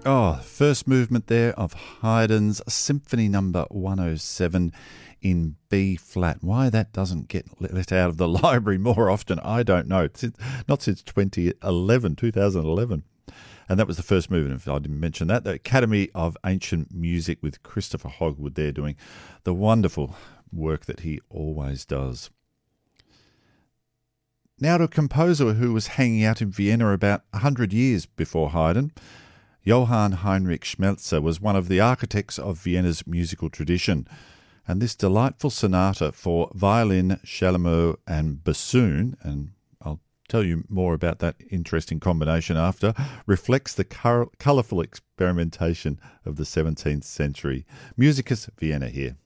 Oh, first movement there of Haydn's Symphony Number 107 in B flat. Why that doesn't get let out of the library more often, I don't know. Not since 2011. And that was the first movement, if I didn't mention that. The Academy of Ancient Music with Christopher Hogwood there doing the wonderful work that he always does. Now to a composer who was hanging out in Vienna about 100 years before Haydn. Johann Heinrich Schmelzer was one of the architects of Vienna's musical tradition, and this delightful sonata for violin, chalumeau and bassoon, and I'll tell you more about that interesting combination after, reflects the colourful experimentation of the 17th century. Musicus Vienna here.